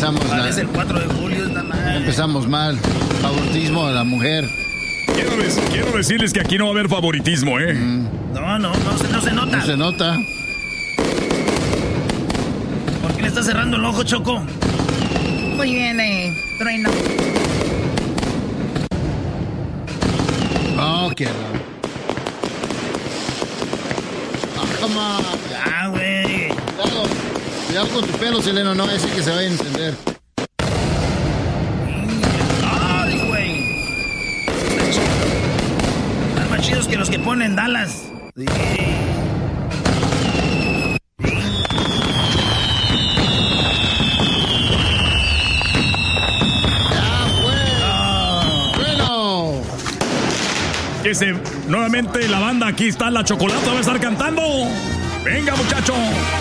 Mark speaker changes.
Speaker 1: empezamos mal.
Speaker 2: Parece el 4 de julio, está mal.
Speaker 1: Empezamos mal. Favoritismo a la mujer.
Speaker 3: Quiero decirles que aquí no va a haber favoritismo, ¿eh?
Speaker 2: No se nota.
Speaker 1: No se nota.
Speaker 2: ¿Por qué le está cerrando el ojo, Choco?
Speaker 4: Muy bien, Trueno.
Speaker 1: Oh, qué raro. Come on.
Speaker 2: Ya, güey.
Speaker 1: Cuidado con tu pelo, Seleno, no va a decir que se vaya a encender.
Speaker 2: Ay, güey. Están más chidos que los que ponen Dallas. Sí.
Speaker 3: Nuevamente la banda, aquí está la Chocolata, va a estar cantando. Venga, muchacho.